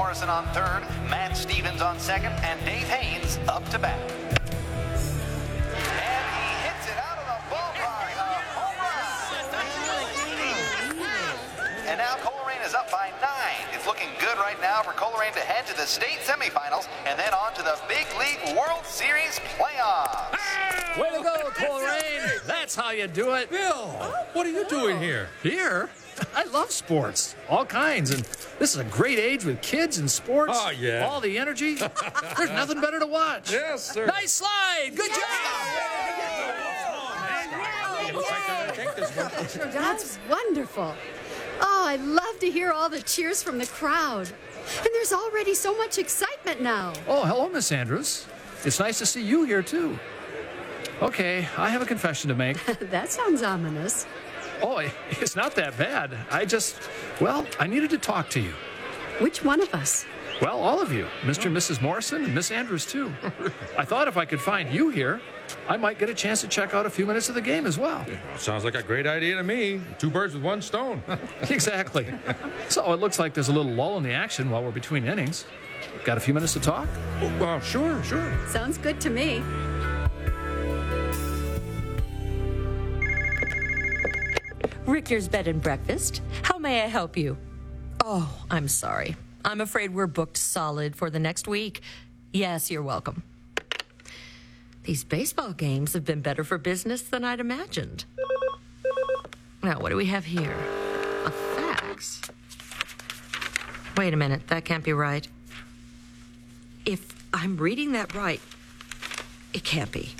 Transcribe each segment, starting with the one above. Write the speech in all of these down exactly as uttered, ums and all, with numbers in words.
Morrison on third, Matt Stevens on second, and Dave Haynes up to bat. And he hits it out of the ballpark. A home run. And now Coleraine is up by nine. It's looking good right now for Coleraine to head to the state semifinals and then on to the Big League World Series playoffs. Way to go, Coleraine. That's how you do it. Bill, what are you doing here? Here? I love sports, all kinds, and this is a great age with kids and sports. Oh, yeah. All the energy. There's nothing better to watch. Yes, sir. Nice slide. Good job. That's wonderful. Oh, I love to hear all the cheers from the crowd. And there's already so much excitement now. Oh, hello, Miss Andrews. It's nice to see you here, too. Okay, I have a confession to make. That sounds ominous. Oh, it's not that bad. I just, well, I needed to talk to you. Which one of us? Well, all of you. Mister and Missus Morrison and Miss Andrews, too. I thought if I could find you here, I might get a chance to check out a few minutes of the game as well. Sounds like a great idea to me. Two birds with one stone. Exactly. So it looks like there's a little lull in the action while we're between innings. Got a few minutes to talk? Well, sure, sure. Sounds good to me. Richter's Bed and Breakfast. How may I help you? Oh, I'm sorry. I'm afraid we're booked solid for the next week. Yes, you're welcome. These baseball games have been better for business than I'd imagined. Now, what do we have here? A fax. Wait a minute, that can't be right. If I'm reading that right, it can't be.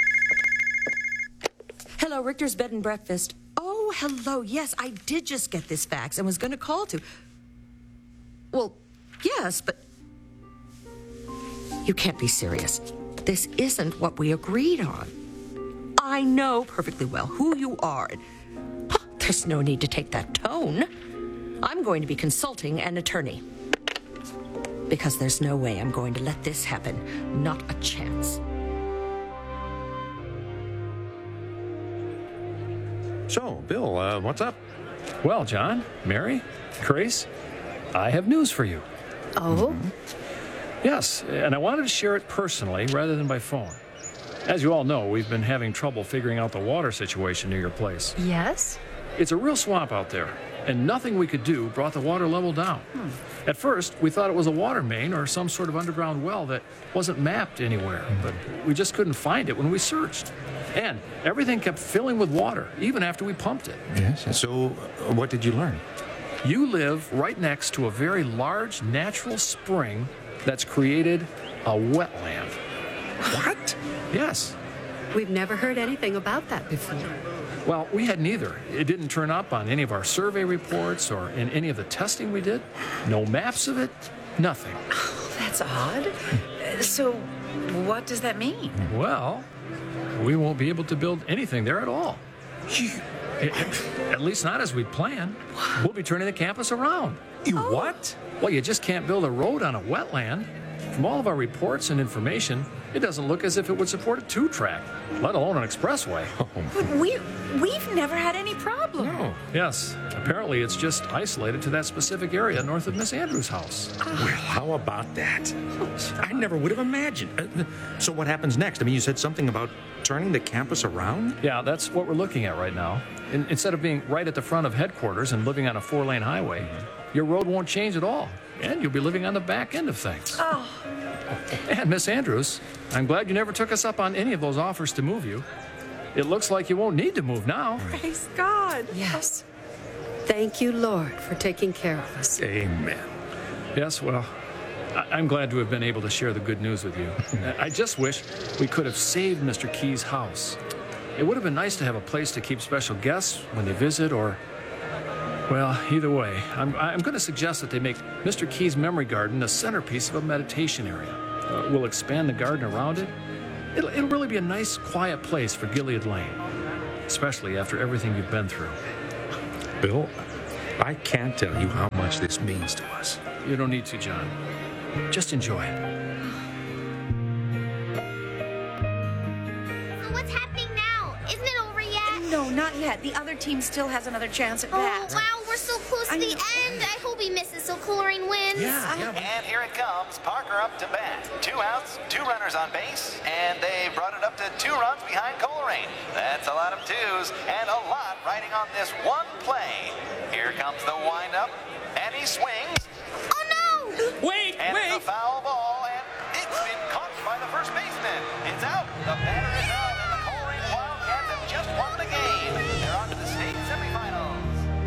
Hello, Richter's Bed and Breakfast. Oh, hello. Yes, I did just get this fax and was going to call to. Well, yes, but you can't be serious. This isn't what we agreed on. I know perfectly well who you are. Huh, there's no need to take that tone. I'm going to be consulting an attorney. Because there's no way I'm going to let this happen. Not a chance. So, Bill, uh, what's up? Well, John, Mary, Grace, I have news for you. Oh? Mm-hmm. Yes, and I wanted to share it personally rather than by phone. As you all know, we've been having trouble figuring out the water situation near your place. Yes? It's a real swamp out there, and nothing we could do brought the water level down. Hmm. At first, we thought it was a water main or some sort of underground well that wasn't mapped anywhere, but we just couldn't find it when we searched. And everything kept filling with water, even after we pumped it. Yes, and so uh, what did you learn? You live right next to a very large natural spring that's created a wetland. What? Yes. We've never heard anything about that before. Well, we hadn't either. It didn't turn up on any of our survey reports or in any of the testing we did. No maps of it, nothing. Oh, that's odd. Uh, so, what does that mean? Well, we won't be able to build anything there at all. At least not as we'd planned. We'll be turning the campus around. You oh. what? Well, you just can't build a road on a wetland. From all of our reports and information, it doesn't look as if it would support a two-track, let alone an expressway. But we, we've never had any problem. No. Yes. Apparently, it's just isolated to that specific area north of Miss Andrews' house. Well, how about that? I never would have imagined. Uh, so what happens next? I mean, you said something about turning the campus around? Yeah, that's what we're looking at right now. In, instead of being right at the front of headquarters and living on a four-lane highway, mm-hmm. your road won't change at all, and you'll be living on the back end of things. Oh. And Miss Andrews, I'm glad you never took us up on any of those offers to move you. It looks like you won't need to move now. Praise God. Yes. Thank you, Lord, for taking care of us. Amen. Yes, well, I- I'm glad to have been able to share the good news with you. I just wish we could have saved Mister Key's house. It would have been nice to have a place to keep special guests when they visit, or, well, either way, I'm, I'm going to suggest that they make Mister Key's memory garden the centerpiece of a meditation area. Uh, we'll expand the garden around it. It'll, it'll really be a nice, quiet place for Gilead Lane, especially after everything you've been through. Bill, I can't tell you how much this means to us. You don't need to, John. Just enjoy it. So what's happening now? Isn't it over yet? No, not yet. yet. The other team still has another chance at Oh, bat. wow, we're so close to I the know. end. I hope he misses so Coleraine wins. Yeah, yeah. And here it comes. Parker up to bat. Two outs, two runners on base, and they brought it up to two runs behind Coleraine. That's a lot of twos and a lot riding on this one play. Here comes the windup, and he swings, Oh, no! Wait, and it's a wait! foul ball, and it's been caught by the first baseman. It's out. The batter is out, and the Coleraine Wildcats have just won the game. They're on to the state semifinals.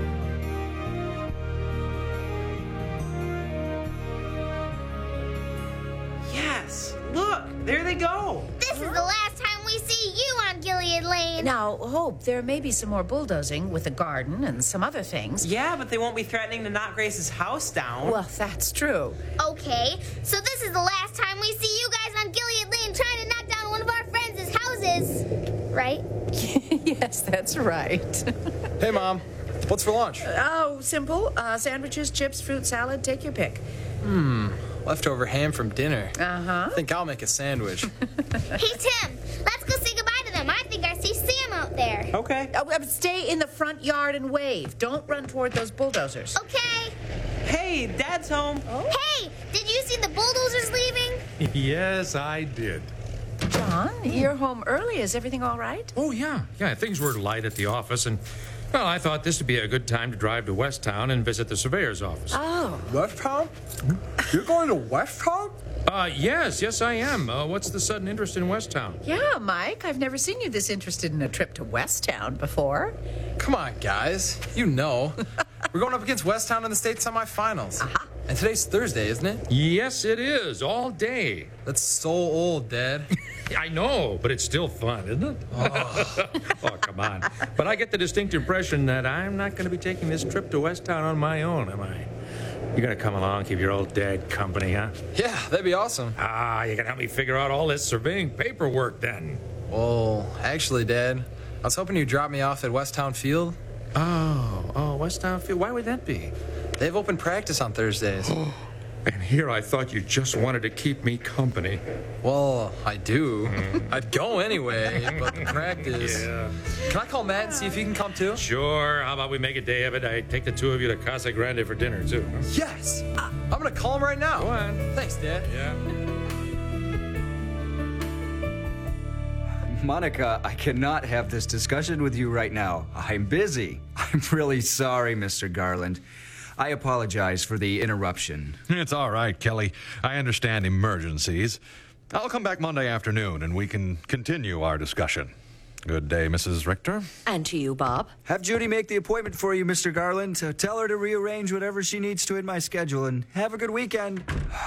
Yes, look, there they go. This is the last time we see you on Gilead Lane. Now, Hope, there may be some more bulldozing with the garden and some other things. Yeah, but they won't be threatening to knock Grace's house down. Well, that's true. Okay, so this is the last time we see you guys on Gilead Lane trying to knock down one of our friends' houses. Right? Yes, that's right. Hey, Mom. What's for lunch? Oh, simple. Uh, sandwiches, chips, fruit salad. Take your pick. Hmm. Leftover ham from dinner. Uh-huh. I think I'll make a sandwich. Hey, Tim, let's go say goodbye to them. I think I see Sam out there. Okay. Oh, uh, stay in the front yard and wave. Don't run toward those bulldozers. Okay. Hey, Dad's home. Hey, did you see the bulldozers leaving? Yes, I did. John, you're home early. Is everything all right? Oh, yeah. Yeah, things were light at the office, and, well, I thought this would be a good time to drive to West Town and visit the surveyor's office. Oh. West Town? You're going to West Town? Uh, yes, yes, I am. Uh, what's the sudden interest in West Town? Yeah, Mike. I've never seen you this interested in a trip to West Town before. Come on, guys. You know. We're going up against West Town in the state semifinals. Uh-huh. And today's Thursday, isn't it? Yes, it is, all day. That's so old, Dad. I know, but it's still fun, isn't it? Oh. Oh, come on. But I get the distinct impression that I'm not going to be taking this trip to West Town on my own, am I? You gonna come along, keep your old dad company, huh? Yeah, that'd be awesome. Ah, you can help me figure out all this surveying paperwork then. Well, actually, Dad, I was hoping you'd drop me off at West Town Field. Oh, oh, West Town Field. Why would that be? They have open practice on Thursdays. And here I thought you just wanted to keep me company. Well, I do. I'd go anyway, but the practice. Yeah. Can I call Matt and see if he can come too? Sure. How about we make a day of it? I take the two of you to Casa Grande for dinner, too. Huh? Yes! I- I'm gonna call him right now. Go on. Thanks, Dad. Yeah. Monica, I cannot have this discussion with you right now. I'm busy. I'm really sorry, Mister Garland. I apologize for the interruption. It's all right, Kelly. I understand emergencies. I'll come back Monday afternoon and we can continue our discussion. Good day, Missus Richter. And to you, Bob. Have Judy make the appointment for you, Mister Garland. Uh, tell her to rearrange whatever she needs to in my schedule, and have a good weekend.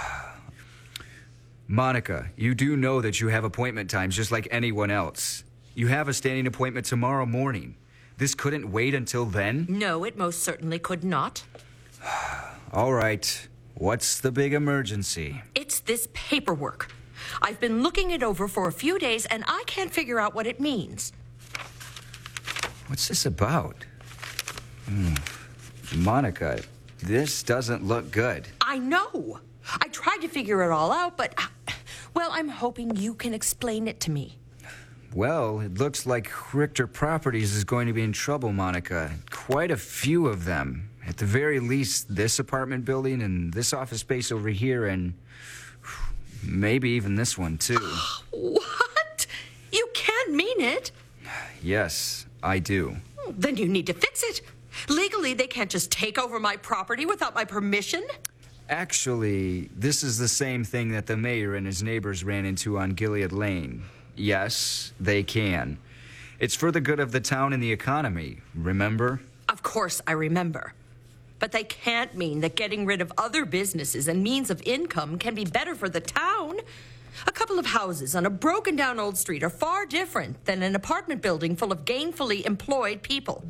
Monica, you do know that you have appointment times just like anyone else. You have a standing appointment tomorrow morning. This couldn't wait until then? No, it most certainly could not. All right. What's the big emergency? It's this paperwork. I've been looking it over for a few days, and I can't figure out what it means. What's this about? Hmm. Monica, this doesn't look good. I know. I tried to figure it all out, but, uh, well, I'm hoping you can explain it to me. Well, it looks like Richter Properties is going to be in trouble, Monica. Quite a few of them. At the very least, this apartment building and this office space over here, and maybe even this one, too. What? You can't mean it. Yes, I do. Then you need to fix it. Legally, they can't just take over my property without my permission. Actually, this is the same thing that the mayor and his neighbors ran into on Gilead Lane. Yes, they can. It's for the good of the town and the economy, remember? Of course I remember. But they can't mean that getting rid of other businesses and means of income can be better for the town. A couple of houses on a broken-down old street are far different than an apartment building full of gainfully employed people.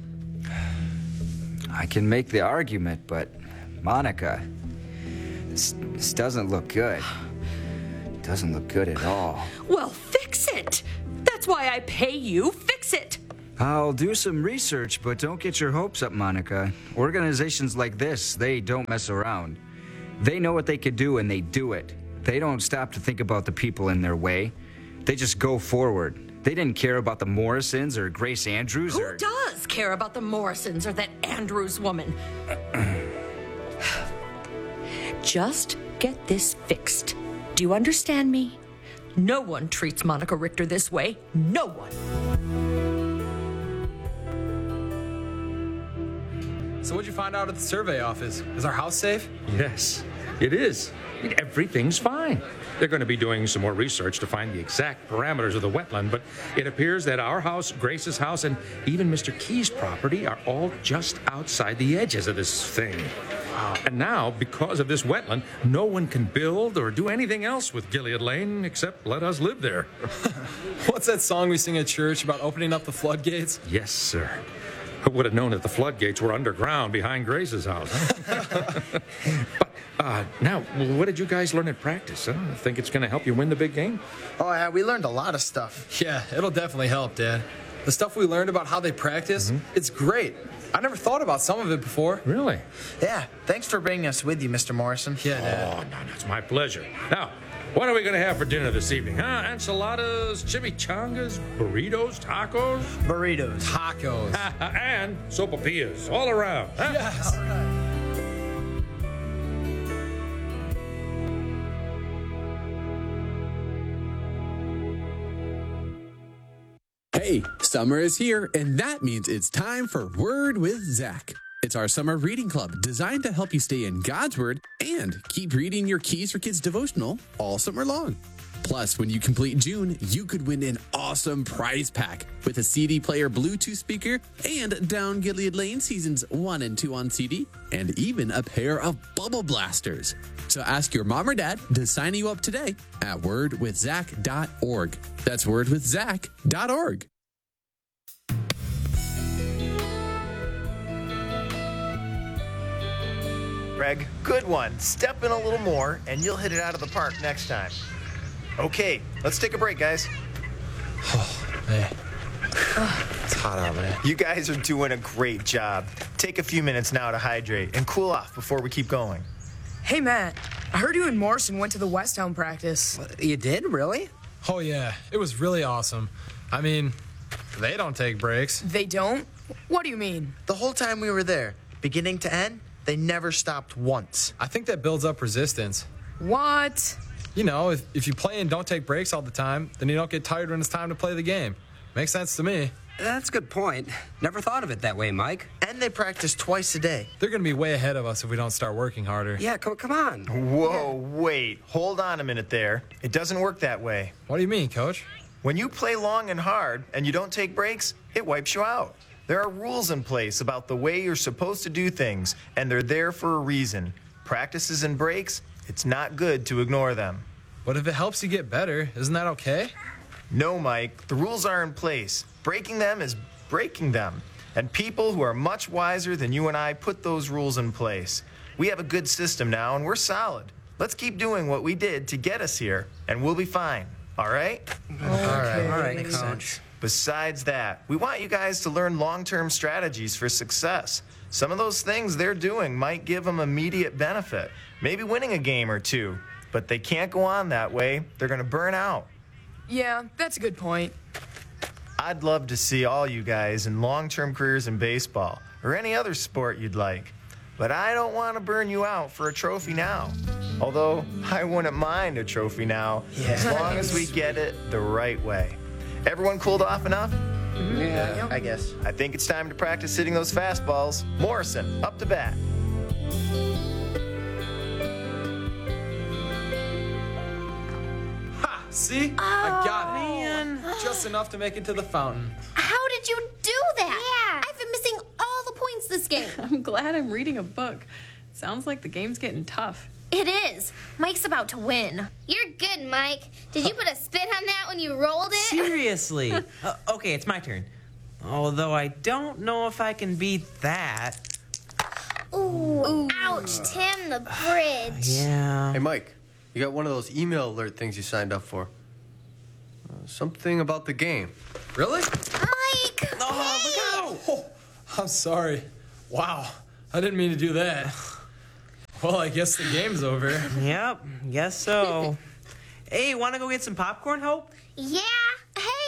I can make the argument, but Monica, this, this doesn't look good. It doesn't look good at all. Well, fix it. That's why I pay you. Fix it. I'll do some research, but don't get your hopes up, Monica. Organizations like this, they don't mess around. They know what they could do, and they do it. They don't stop to think about the people in their way. They just go forward. They didn't care about the Morrisons or Grace Andrews Who or... does care about the Morrisons or that Andrews woman? Just get this fixed. Do you understand me? No one treats Monica Richter this way. No one. So what'd you find out at the survey office? Is our house safe? Yes, it is. I mean, everything's fine. They're going to be doing some more research to find the exact parameters of the wetland, but it appears that our house, Grace's house, and even Mister Key's property are all just outside the edges of this thing. Wow. And now, because of this wetland, no one can build or do anything else with Gilead Lane except let us live there. What's that song we sing at church about opening up the floodgates? Yes, sir. Who would have known that the floodgates were underground behind Grace's house? Huh? But uh, now, what did you guys learn at practice? Huh? Think it's going to help you win the big game? Oh, yeah, we learned a lot of stuff. Yeah, it'll definitely help, Dad. The stuff we learned about how they practice, mm-hmm. it's great. I never thought about some of it before. Really? Yeah, thanks for bringing us with you, Mister Morrison. Yeah, Dad. Oh, no, no, it's my pleasure. Now, what are we going to have for dinner this evening, huh? Enchiladas, chimichangas, burritos, tacos? Burritos. Tacos. And sopapillas, all around. Huh? Yes. All right. Hey, summer is here, and that means it's time for Word with Zach. It's our summer reading club designed to help you stay in God's Word and keep reading your Keys for Kids devotional all summer long. Plus, when you complete June, you could win an awesome prize pack with a C D player Bluetooth speaker and Down Gilead Lane Seasons one and two on C D, and even a pair of bubble blasters. So ask your mom or dad to sign you up today at word with zach dot org. That's word with zach dot org. Greg, good one. Step in a little more, and you'll hit it out of the park next time. Okay, let's take a break, guys. Oh, man. It's hot out, man. You guys are doing a great job. Take a few minutes now to hydrate and cool off before we keep going. Hey, Matt. I heard you and Morrison went to the Westtown practice. You did? Really? Oh, yeah. It was really awesome. I mean, they don't take breaks. They don't? What do you mean? The whole time we were there, beginning to end, they never stopped once. I think that builds up resistance. What? You know, if, if you play and don't take breaks all the time, then you don't get tired when it's time to play the game. Makes sense to me. That's a good point. Never thought of it that way, Mike. And they practice twice a day. They're going to be way ahead of us if we don't start working harder. Yeah, come, come on. Whoa, wait. Hold on a minute there. It doesn't work that way. What do you mean, Coach? When you play long and hard and you don't take breaks, it wipes you out. There are rules in place about the way you're supposed to do things, and they're there for a reason. Practices and breaks, it's not good to ignore them. But if it helps you get better, isn't that okay? No, Mike. The rules are in place. Breaking them is breaking them. And people who are much wiser than you and I put those rules in place. We have a good system now, and we're solid. Let's keep doing what we did to get us here, and we'll be fine. All right? Okay. All right, all right, Makes Coach. sense. Besides that, we want you guys to learn long-term strategies for success. Some of those things they're doing might give them immediate benefit, maybe winning a game or two. But they can't go on that way. They're going to burn out. Yeah, that's a good point. I'd love to see all you guys in long-term careers in baseball or any other sport you'd like. But I don't want to burn you out for a trophy now. Although I wouldn't mind a trophy now, yeah. as long as we get it the right way. Everyone cooled off enough? Mm-hmm. Yeah, yeah, I guess. I think it's time to practice hitting those fastballs. Morrison, up to bat. Ha! See? Oh. I got it. Man. Just enough to make it to the fountain. How did you do that? Yeah. I've been missing all the points this game. I'm glad I'm reading a book. Sounds like the game's getting tough. It is. Mike's about to win. You're good, Mike. Did you put a spin on that when you rolled it? Seriously? uh, okay, it's my turn. Although I don't know if I can beat that. Ooh, Ooh. Ouch, Tim, the bridge. Yeah. Hey, Mike, you got one of those email alert things you signed up for. Uh, something about the game. Really? Mike! Oh, hey. look out! Oh, I'm sorry. Wow, I didn't mean to do that. Well, I guess the game's over. Yep, guess so. Hey, want to go get some popcorn, Hope? Yeah. Hey,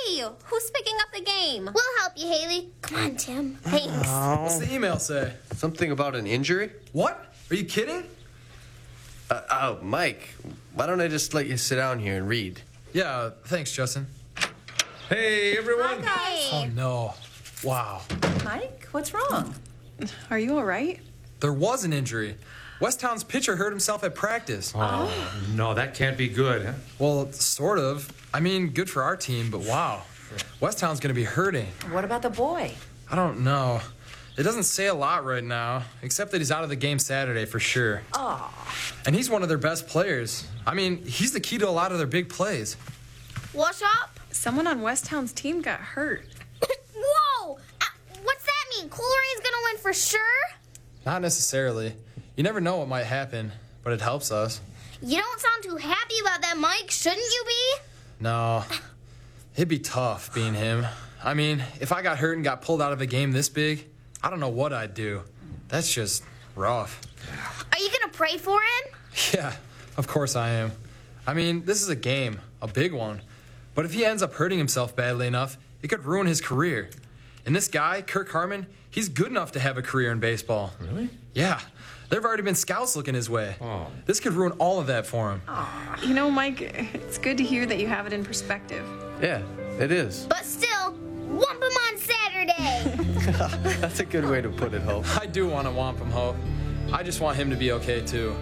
Hey, who's picking up the game? We'll help you, Haley. Come on, Tim. Thanks. What's the email say? Something about an injury? What? Are you kidding? Uh, oh, Mike, why don't I just let you sit down here and read? Yeah, thanks, Justin. Hey, everyone. Oh, no. Wow. Mike, what's wrong? Are you all right? There was an injury. Westtown's pitcher hurt himself at practice. Oh, no, that can't be good, huh? Well, sort of. I mean, good for our team, but wow. Westtown's going to be hurting. What about the boy? I don't know. It doesn't say a lot right now, except that he's out of the game Saturday for sure. Oh. And he's one of their best players. I mean, he's the key to a lot of their big plays. What's up? Someone on Westtown's team got hurt. Whoa! Uh, what's that mean? Colerain's gonna win for sure? Not necessarily. You never know what might happen, but it helps us. You don't sound too happy about that, Mike. Shouldn't you be? No. It'd be tough being him. I mean, if I got hurt and got pulled out of a game this big, I don't know what I'd do. That's just rough. Are you gonna pray for him? Yeah, of course I am. I mean, this is a game, a big one. But if he ends up hurting himself badly enough, it could ruin his career. And this guy, Kirk Harmon, he's good enough to have a career in baseball. Really? Yeah. There have already been scouts looking his way. Oh. This could ruin all of that for him. You know, Mike, it's good to hear that you have it in perspective. Yeah, it is. But still, whump him on Saturday. That's a good way to put it, Hope. I do want to whomp him, Hope. I just want him to be okay, too.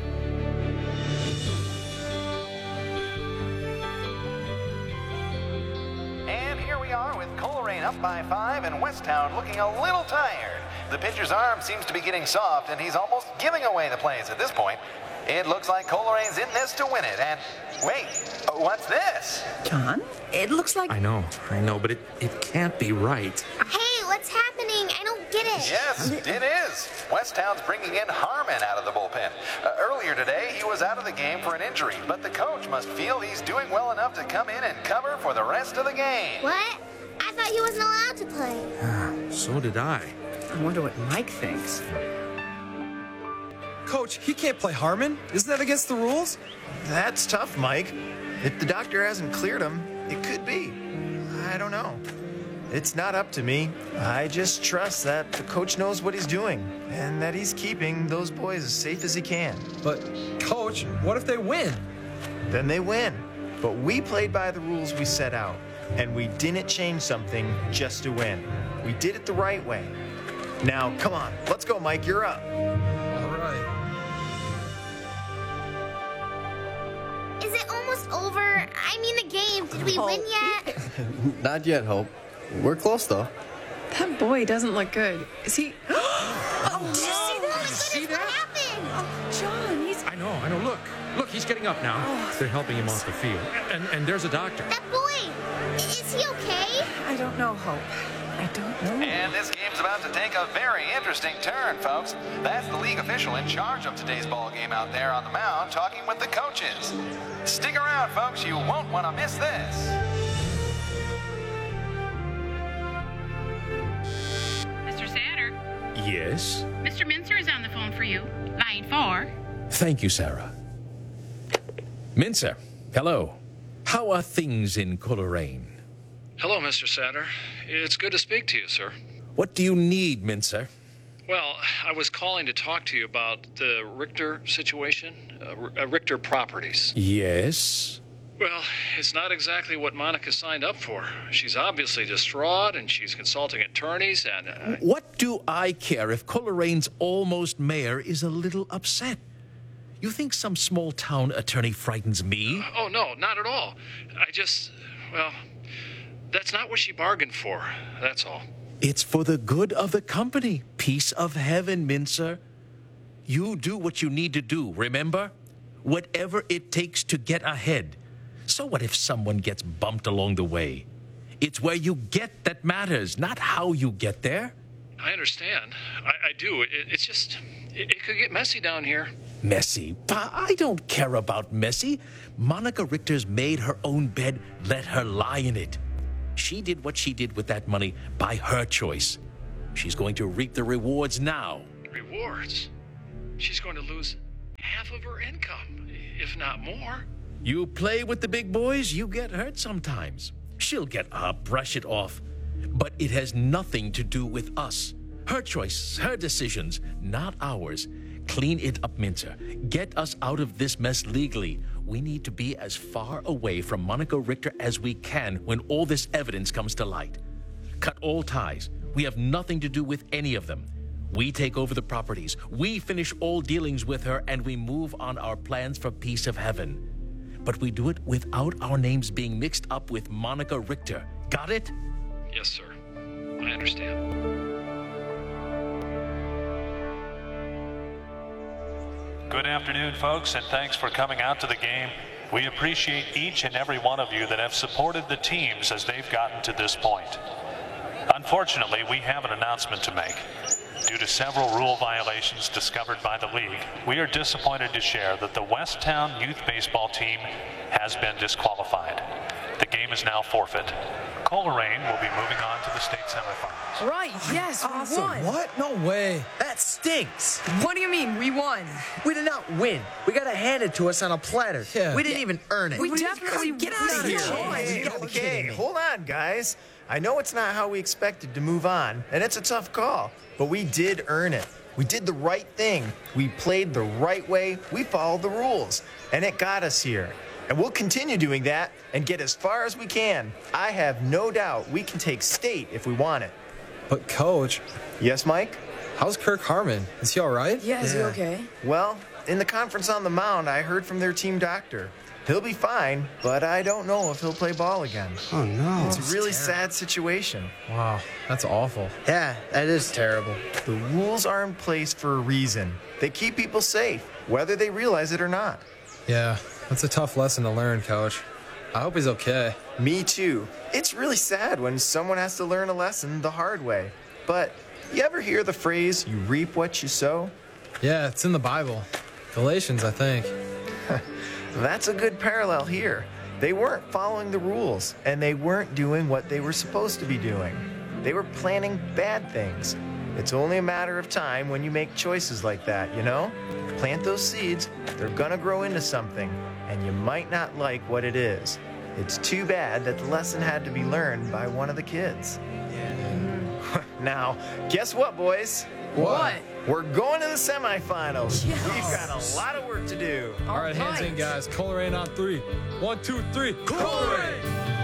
And here we are with Coleraine up by five and Westtown looking a little tired. The pitcher's arm seems to be getting soft, and he's almost giving away the plays at this point. It looks like Coleraine's in this to win it. And wait, what's this? John, it looks like... I know, I know, but it, it can't be right. Hey, what's happening? I don't get it. Yes, it is. Westtown's bringing in Harmon out of the bullpen. Uh, earlier today, he was out of the game for an injury, but the coach must feel he's doing well enough to come in and cover for the rest of the game. What? I thought he wasn't allowed to play. So did I. I wonder what Mike thinks. Coach, he can't play Harmon. Isn't that against the rules? That's tough, Mike. If the doctor hasn't cleared him, it could be. I don't know. It's not up to me. I just trust that the coach knows what he's doing and that he's keeping those boys as safe as he can. But, Coach, what if they win? Then they win. But we played by the rules we set out, and we didn't change something just to win. We did it the right way. Now, come on. Let's go, Mike. You're up. All right. Is it almost over? I mean the game. Did we win yet? Not yet, Hope. We're close, though. That boy doesn't look good. Is he... Oh, did you see that? See that? Happened? John, he's... I know, I know. Look, look, he's getting up now. They're helping him off the field. And, and there's a doctor. That boy, is he okay? I don't know, Hope. I don't know. And this game's about to take a very interesting turn, folks. That's the league official in charge of today's ball game out there on the mound talking with the coaches. Stick around, folks. You won't want to miss this. Mister Satter, Yes? Mister Mincer is on the phone for you. Line four. Thank you, Sarah. Mincer, hello. How are things in Coleraine? Hello, Mister Satter. It's good to speak to you, sir. What do you need, Mincer? Well, I was calling to talk to you about the Richter situation, uh, Richter Properties. Yes? Well, it's not exactly what Monica signed up for. She's obviously distraught, and she's consulting attorneys, and... Uh, What do I care if Coleraine's almost mayor is a little upset? You think some small-town attorney frightens me? oh, no, not at all. I just, well, that's not what she bargained for, that's all. It's for the good of the company. Peace of heaven, Mincer. You do what you need to do, remember? Whatever it takes to get ahead. So what if someone gets bumped along the way? It's where you get that matters, not how you get there. I understand. I, I do. It, it's just, it, it could get messy down here. Messy? I don't care about messy. Monica Richter's made her own bed. Let her lie in it. She did what she did with that money by her choice. She's going to reap the rewards now. Rewards? She's going to lose half of her income, if not more. You play with the big boys, you get hurt sometimes. She'll get up, brush it off. But it has nothing to do with us. Her choices, her decisions, not ours. Clean it up, Minter. Get us out of this mess legally. We need to be as far away from Monica Richter as we can when all this evidence comes to light. Cut all ties. We have nothing to do with any of them. We take over the properties. We finish all dealings with her, and we move on our plans for peace of heaven. But we do it without our names being mixed up with Monica Richter. Got it? Yes, sir. I understand. Good afternoon, folks, and thanks for coming out to the game. We appreciate each and every one of you that have supported the teams as they've gotten to this point. Unfortunately, we have an announcement to make. Due to several rule violations discovered by the league, we are disappointed to share that the Westtown Youth Baseball team has been disqualified. The game is now forfeit. Coleraine will be moving on to the state semifinals. Right, yes, we Awesome. won. What? No way. That stinks. What do you mean, we won? We did not win. We got it handed to us on a platter. Yeah. We didn't even earn it. We definitely Get out of here. Okay, okay, hold on, guys. I know it's not how we expected to move on, and it's a tough call, but we did earn it. We did the right thing. We played the right way. We followed the rules, and it got us here. And we'll continue doing that and get as far as we can. I have no doubt we can take state if we want it. But, Coach. Yes, Mike? How's Kirk Harmon? Is he all right? Yeah, is he okay? Well, in the conference on the mound, I heard from their team doctor. He'll be fine, but I don't know if he'll play ball again. Oh, no. It's a really sad situation. Wow, that's awful. Yeah, that is terrible. The rules are in place for a reason. They keep people safe, whether they realize it or not. Yeah, that's a tough lesson to learn, Coach. I hope he's okay. Me too. It's really sad when someone has to learn a lesson the hard way. But you ever hear the phrase, you reap what you sow? Yeah, it's in the Bible. Galatians, I think. That's a good parallel here. They weren't following the rules, and they weren't doing what they were supposed to be doing. They were planning bad things. It's only a matter of time when you make choices like that, you know? Plant those seeds, they're gonna grow into something, and you might not like what it is. It's too bad that the lesson had to be learned by one of the kids. Yeah. Now, guess what, boys? What? We're going to the semifinals. Yes. We've got a lot of work to do. All right, hands in, guys. Coleraine on three. One, two, three. Coleraine!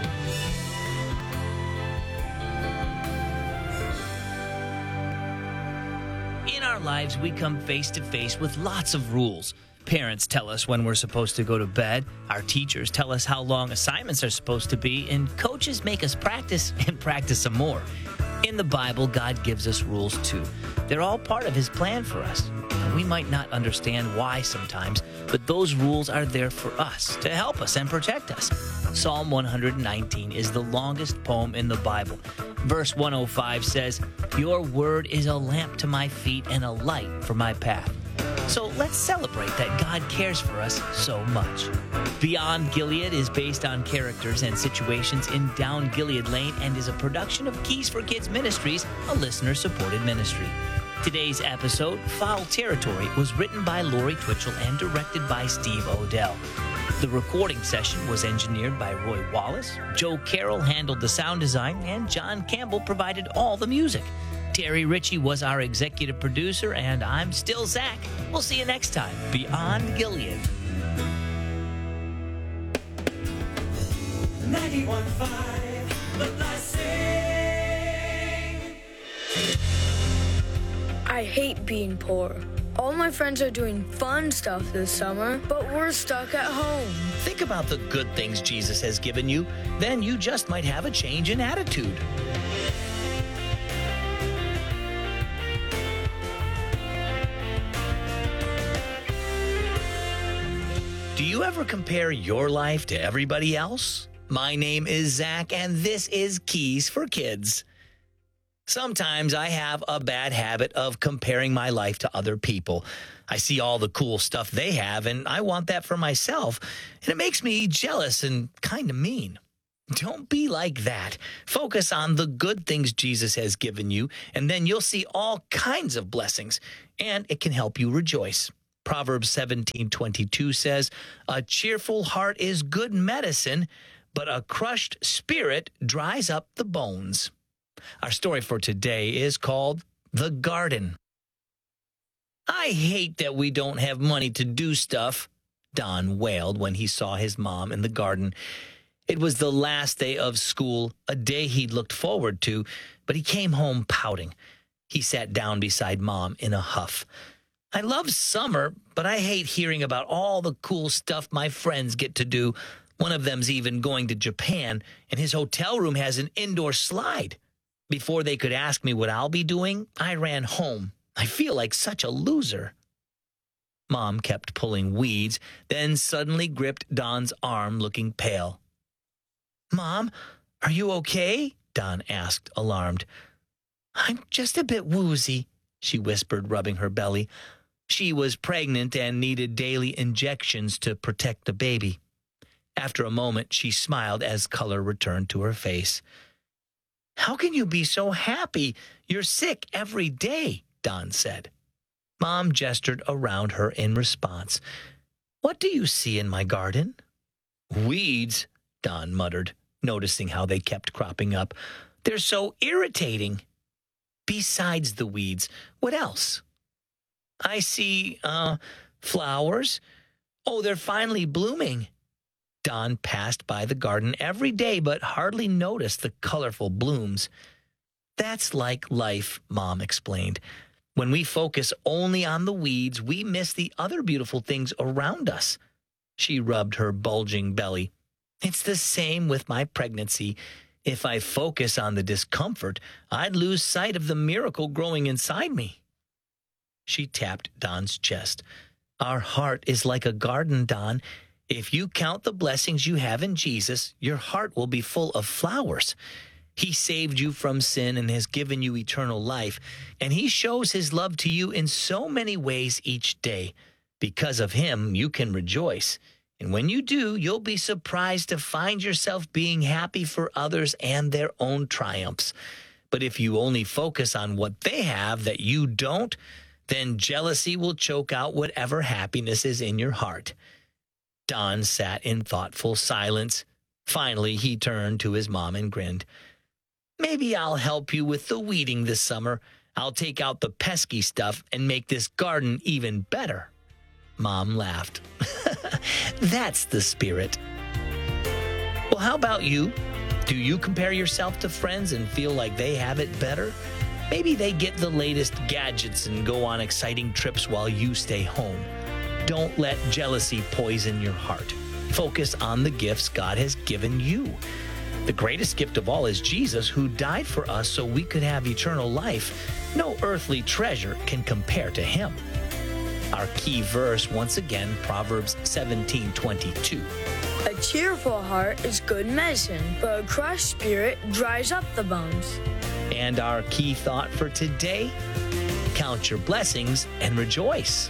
In our lives, we come face to face with lots of rules. Parents tell us when we're supposed to go to bed, our teachers tell us how long assignments are supposed to be, and coaches make us practice and practice some more. In the Bible, God gives us rules too. They're all part of His plan for us. We might not understand why sometimes, but those rules are there for us, to help us and protect us. Psalm one nineteen is the longest poem in the Bible. Verse one oh five says, "Your word is a lamp to my feet and a light for my path." So let's celebrate that God cares for us so much. Beyond Gilead is based on characters and situations in Down Gilead Lane and is a production of Keys for Kids Ministries, a listener-supported ministry. Today's episode, Foul Territory, was written by Lori Twitchell and directed by Steve Odell. The recording session was engineered by Roy Wallace, Joe Carroll handled the sound design, and John Campbell provided all the music. Terry Ritchie was our executive producer, and I'm still Zach. We'll see you next time, Beyond Gilead. ninety-one point five, The Blessing. I hate being poor. All my friends are doing fun stuff this summer, but we're stuck at home. Think about the good things Jesus has given you. Then you just might have a change in attitude. Do you ever compare your life to everybody else? My name is Zach, and this is Keys for Kids. Sometimes I have a bad habit of comparing my life to other people. I see all the cool stuff they have, and I want that for myself, and it makes me jealous and kind of mean. Don't be like that. Focus on the good things Jesus has given you, and then you'll see all kinds of blessings, and it can help you rejoice. Proverbs seventeen twenty-two says, "A cheerful heart is good medicine, but a crushed spirit dries up the bones. Our story for today is called The Garden. I hate that we don't have money to do stuff, Don wailed when he saw his mom in the garden. It was the last day of school, a day he'd looked forward to, but he came home pouting. He sat down beside Mom in a huff. I love summer, but I hate hearing about all the cool stuff my friends get to do. One of them's even going to Japan, and his hotel room has an indoor slide. Before they could ask me what I'll be doing, I ran home. I feel like such a loser. Mom kept pulling weeds, then suddenly gripped Don's arm, looking pale. Mom, are you okay? Don asked, alarmed. I'm just a bit woozy, she whispered, rubbing her belly. She was pregnant and needed daily injections to protect the baby. After a moment, she smiled as color returned to her face. How can you be so happy? You're sick every day, Don said. Mom gestured around her in response. What do you see in my garden? Weeds, Don muttered, noticing how they kept cropping up. They're so irritating. Besides the weeds, what else? I see, uh, flowers. Oh, they're finally blooming. Don passed by the garden every day, but hardly noticed the colorful blooms. That's like life, Mom explained. When we focus only on the weeds, we miss the other beautiful things around us. She rubbed her bulging belly. It's the same with my pregnancy. If I focus on the discomfort, I'd lose sight of the miracle growing inside me. She tapped Don's chest. Our heart is like a garden, Don. If you count the blessings you have in Jesus, your heart will be full of flowers. He saved you from sin and has given you eternal life, and he shows his love to you in so many ways each day. Because of him, you can rejoice. And when you do, you'll be surprised to find yourself being happy for others and their own triumphs. But if you only focus on what they have that you don't, then jealousy will choke out whatever happiness is in your heart. Don sat in thoughtful silence. Finally, he turned to his mom and grinned. Maybe I'll help you with the weeding this summer. I'll take out the pesky stuff and make this garden even better. Mom laughed. That's the spirit. Well, how about you? Do you compare yourself to friends and feel like they have it better? Maybe they get the latest gadgets and go on exciting trips while you stay home. Don't let jealousy poison your heart. Focus on the gifts God has given you. The greatest gift of all is Jesus, who died for us so we could have eternal life. No earthly treasure can compare to him. Our key verse, once again, Proverbs seventeen twenty-two. A cheerful heart is good medicine, but a crushed spirit dries up the bones. And our key thought for today, count your blessings and rejoice.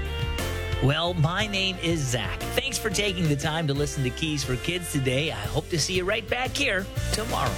Well, my name is Zach. Thanks for taking the time to listen to Keys for Kids today. I hope to see you right back here tomorrow.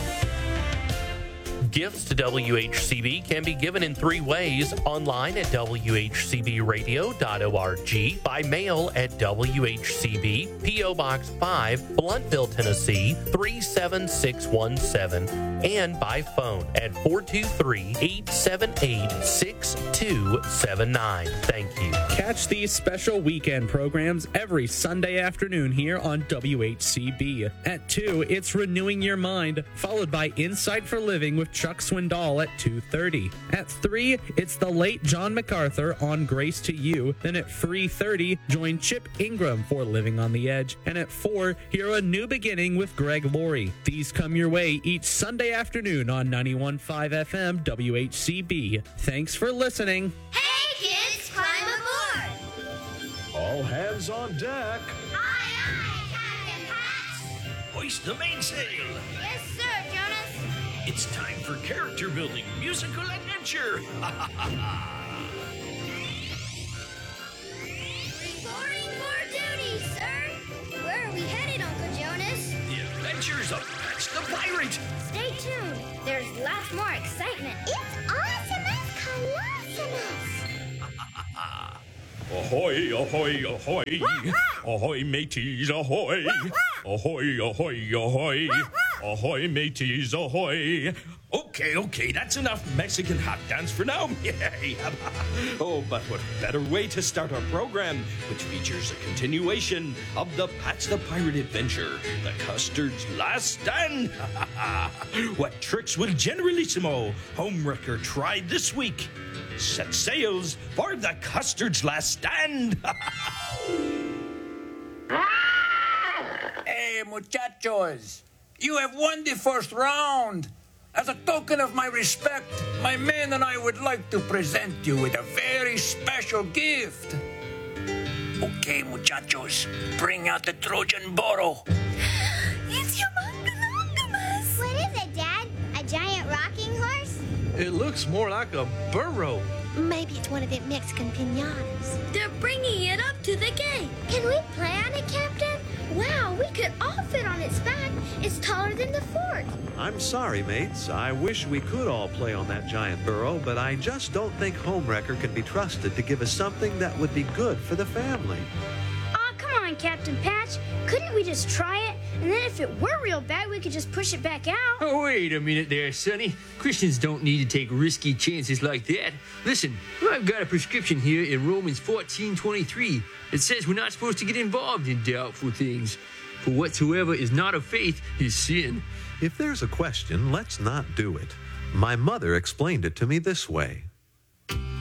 Gifts to W H C B can be given in three ways: online at w h c b radio dot org, by mail at W H C B, P O Box five, Blountville, Tennessee three seven six one seven, and by phone at four two three, eight seven eight, six two seven nine. Thank you. Catch these special weekend programs every Sunday afternoon here on W H C B. At two, it's Renewing Your Mind, followed by Insight for Living with Chuck Swindoll at two thirty. At three, it's the late John MacArthur on Grace to You. Then at three thirty, join Chip Ingram for Living on the Edge. And at four, hear A New Beginning with Greg Laurie. These come your way each Sunday afternoon on ninety-one point five F M W H C B. Thanks for listening. Hey, kids, climb aboard! All hands on deck. Aye, aye, Captain Patch! Hoist the mainsail. Yes, sir, Jonas. It's time for character building musical adventure. Reporting for duty, sir. Where are we headed, Uncle Jonas? The adventures of Patch the Pirate. Stay tuned. There's lots more excitement. It's awesome as Colossus. Ahoy, ahoy, ahoy. Ahoy, mateys, ahoy. Ahoy, ahoy, ahoy. Ahoy, mateys, ahoy. Okay, okay, that's enough Mexican hot dance for now. Oh, but what better way to start our program, which features a continuation of the Patch the Pirate adventure, the Custard's Last Stand. What tricks will Generalissimo Homewrecker try this week? Set sails for the Custard's Last Stand. Hey, muchachos, you have won the first round. As a token of my respect, my men and I would like to present you with a very special gift. Okay, muchachos, bring out the Trojan burro. It's your Mongalongamus. What is it, Dad? A giant rocking horse? It looks more like a burro. Maybe it's one of them Mexican pinatas. They're bringing it up to the gate. Can we play on it, Captain? Wow, we could all fit on its back. It's taller than the fort. I'm sorry, mates. I wish we could all play on that giant burro, but I just don't think Homewrecker can be trusted to give us something that would be good for the family. Aw, come on, Captain Patch. Couldn't we just try it? And then if it were real bad, we could just push it back out. Oh, wait a minute there, Sonny. Christians don't need to take risky chances like that. Listen, I've got a prescription here in Romans fourteen twenty-three. It says we're not supposed to get involved in doubtful things. For whatsoever is not of faith is sin. If there's a question, let's not do it. My mother explained it to me this way.